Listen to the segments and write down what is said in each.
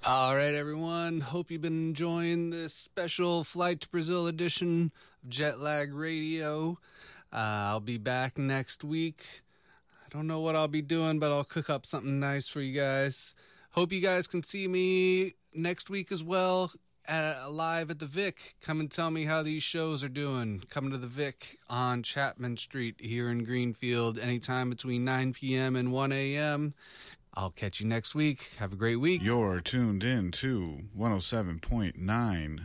All right, everyone. Hope you've been enjoying this special Flight to Brazil edition of Jet Lag Radio. I'll be back next week. I don't know what I'll be doing, but I'll cook up something nice for you guys. Hope you guys can see me next week as well, live at the Vic. Come and tell me how these shows are doing. Come to the Vic on Chapman Street here in Greenfield anytime between 9 p.m. and 1 a.m. I'll catch you next week. Have a great week. You're tuned in to 107.9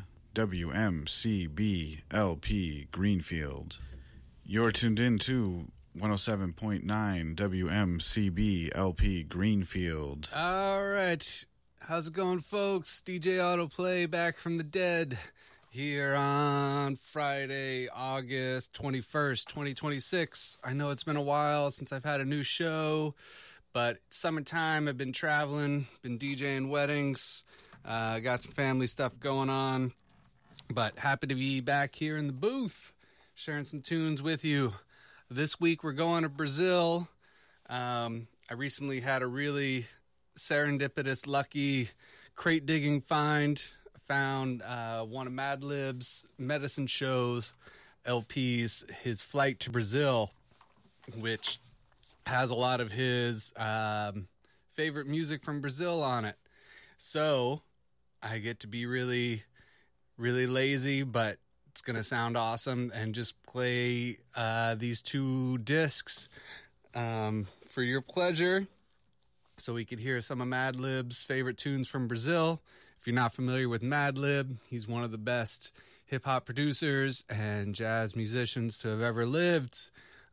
WMCB LP Greenfield. You're tuned in to 107.9 WMCB LP Greenfield. All right. How's it going, folks? DJ Autoplay back from the dead here on Friday, August 21st, 2026. I know it's been a while since I've had a new show, but it's summertime. I've been traveling, been DJing weddings, got some family stuff going on, but happy to be back here in the booth, sharing some tunes with you. This week we're going to Brazil. I recently had a really serendipitous, lucky crate digging find. Found one of Madlib's Medicine Show's LPs, his Flight to Brazil, which has a lot of his favorite music from Brazil on it. So I get to be really, really lazy, but it's going to sound awesome, and just play these two discs for your pleasure, so we could hear some of Madlib's favorite tunes from Brazil. If you're not familiar with Madlib, he's one of the best hip-hop producers and jazz musicians to have ever lived,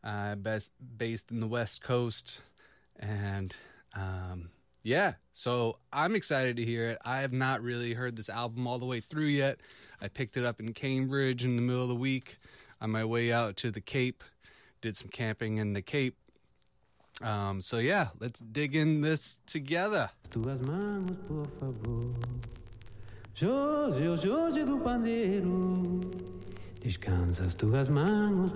based in the West Coast. And yeah, so I'm excited to hear it. I have not really heard this album all the way through yet. I picked it up in Cambridge in the middle of the week on my way out to the Cape. Did some camping in the Cape. So yeah, let's dig in this together. Tuas manos, por favor. Jorge, o Jorge do pandeiro. Descansa as tuas manos.